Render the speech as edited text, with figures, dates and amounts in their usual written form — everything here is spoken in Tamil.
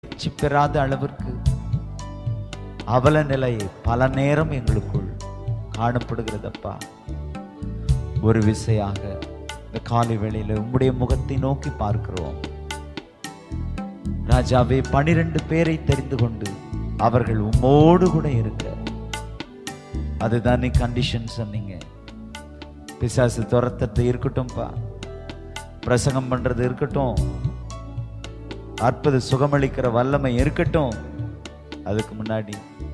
பெறாத அளவிற்கு அவல நிலை பல நேரம் எங்களுக்குள் காணப்படுகிறதப்பா. ஒரு விசையாக இந்த காலை வேளையில உம்முடைய முகத்தை நோக்கி பார்க்கிறோம் ராஜாவே. 12 பேரை தெரிந்து கொண்டு அவர்கள் உம்மோடு கூட இருக்க, அதுதான் நீ கண்டிஷன் சொன்னீங்க. பிசாசு துரத்துறது இருக்கட்டும்பா, பிரசங்கம் பண்றது இருக்கட்டும், அற்புத சுகமளிக்கிற வல்லமை இருக்கட்டும், அதுக்கு முன்னாடி